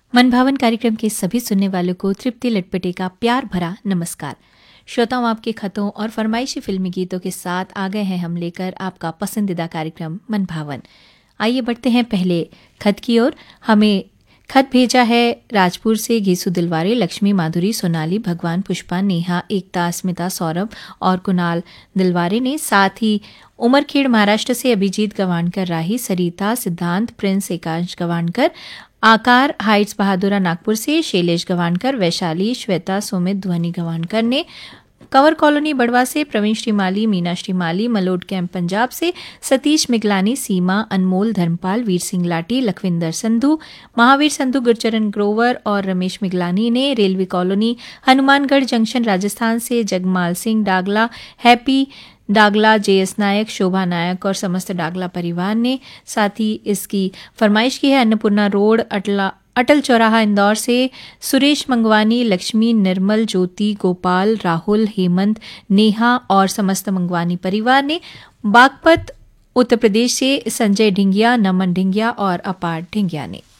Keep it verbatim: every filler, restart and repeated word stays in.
मन भावन कार्यक्रम के सभी सुनने वालों को तृप्ति लटपटे का प्यार भरा नमस्कार। श्रोताओं, आपके खतों और फरमाइशी फिल्मी गीतों के साथ आ गए हैं हम लेकर आपका पसंदीदा कार्यक्रम मन भावन। आइए बढ़ते हैं पहले खत की ओर। हमें खत भेजा है राजपुर से घीसू दिलवारे, लक्ष्मी, माधुरी, सोनाली, भगवान, पुष्पा, नेहा, एकता, अस्मिता, सौरभ और कुणाल दिलवारे ने। साथ ही उमरखेड़ महाराष्ट्र से अभिजीत गवानकर राही, सरिता, सिद्धांत, प्रिंस, एकांश गवानकर, आकार हाइट्स बहादुरा नागपुर से शैलेश गवानकर, वैशाली, श्वेता, सुमित, ध्वनि गवानकर ने। कंवर कॉलोनी बड़वा से प्रवीण श्रीमाली, मीना श्रीमाली, मलोड कैंप पंजाब से सतीश मिगलानी, सीमा, अनमोल, धर्मपाल, वीर सिंह लाटी, लखविंदर संधू, महावीर संधू, गुरचरण ग्रोवर और रमेश मिगलानी ने। Railway colony Hanumangarh junction Rajasthan से जगमाल सिंह डागला, हैप्पी डागला, जेएस नायक, शोभा नायक और समस्त डागला परिवार ने। साथ ही इसकी फरमाइश की है अन्नपूर्णा रोड, अटला अटल चौराहा, इंदौर से सुरेश मंगवानी, लक्ष्मी, निर्मल, ज्योति, गोपाल, राहुल, हेमंत, नेहा और समस्त मंगवानी परिवार ने। बागपत उत्तर प्रदेश से संजय ढिंगिया, नमन ढिंगिया और अपार ढिंगिया ने।